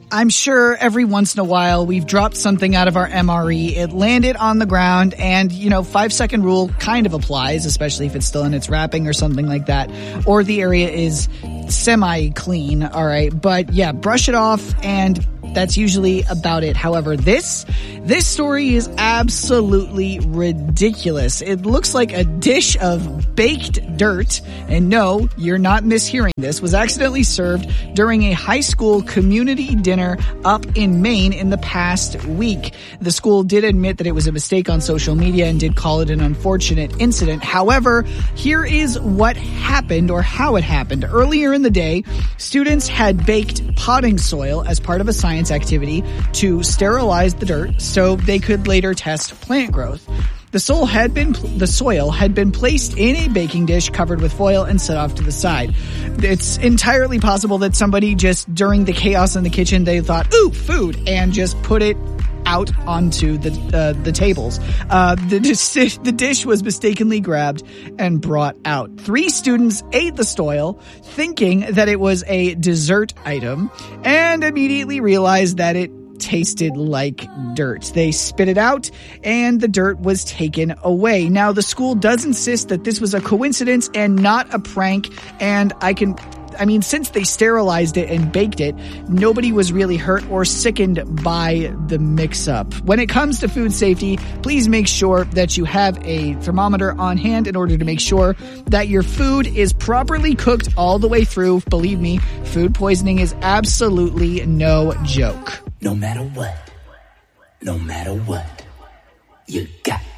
I'm sure every once in a while we've dropped something out of our MRE, it landed on the ground, and, 5-second rule kind of applies, especially if it's still in its wrapping or something like that, or the area is semi-clean, alright? But yeah, brush it off, and that's usually about it. However, this story is absolutely ridiculous. It looks like a dish of baked dirt, and no, you're not mishearing this, was accidentally served during a high school community dinner up in Maine in the past week. The school did admit that it was a mistake on social media and did call it an unfortunate incident. However, here is what happened, or how it happened. Earlier in the day, students had baked potting soil as part of a science activity to sterilize the dirt so they could later test plant growth. The soil had been placed in a baking dish covered with foil and set off to the side. It's entirely possible that somebody just, during the chaos in the kitchen, they thought, ooh, food, and just put it out onto the tables. The dish was mistakenly grabbed and brought out. 3 students ate the soil, thinking that it was a dessert item, and immediately realized that it tasted like dirt. They spit it out, and the dirt was taken away. Now, the school does insist that this was a coincidence and not a prank, and since they sterilized it and baked it, nobody was really hurt or sickened by the mix-up. When it comes to food safety, please make sure that you have a thermometer on hand in order to make sure that your food is properly cooked all the way through. Believe me, food poisoning is absolutely no joke. No matter what, you got